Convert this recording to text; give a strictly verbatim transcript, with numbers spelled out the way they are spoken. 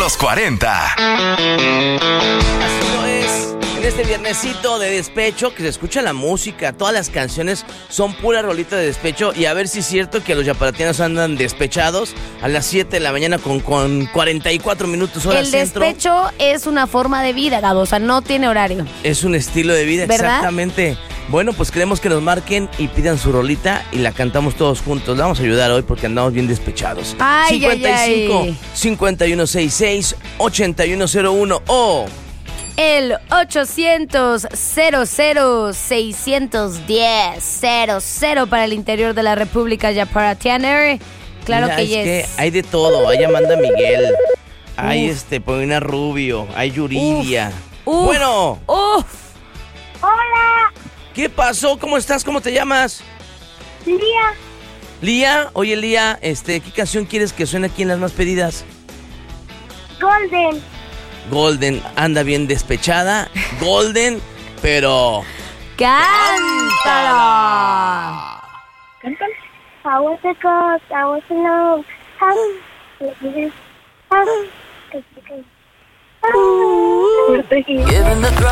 los cuarenta. Así lo es. En este viernesito de despecho, que se escucha la música, todas las canciones son pura rolita de despecho. Y a ver si es cierto que los yaparatianos andan despechados a las siete de la mañana con, con cuarenta y cuatro minutos hora El centro. despecho es una forma de vida, Gabo, o sea, no tiene horario. Es un estilo de vida, ¿verdad? exactamente. Bueno, pues queremos que nos marquen y pidan su rolita y la cantamos todos juntos. La vamos a ayudar hoy porque andamos bien despechados. Ay, cincuenta y cinco, ay, ay. cincuenta y uno sesenta y seis, ochenta y uno cero uno o El ochocientos, cero cero, seiscientos diez, cero cero para el interior de la República Yaparatiana. Claro Mira, que es yes. que hay de todo. Hay Amanda Miguel, hay este Paulina Rubio, hay Yuridia. Uf, Bueno, uf. Hola, ¿qué pasó? ¿Cómo estás? ¿Cómo te llamas? Lía. Lía, oye Lía, este, ¿qué canción quieres que suene aquí en las más pedidas? Golden. Golden, anda bien despechada. Golden, pero ¡Cántala! Cantan. I was a ghost, I was alone. Given the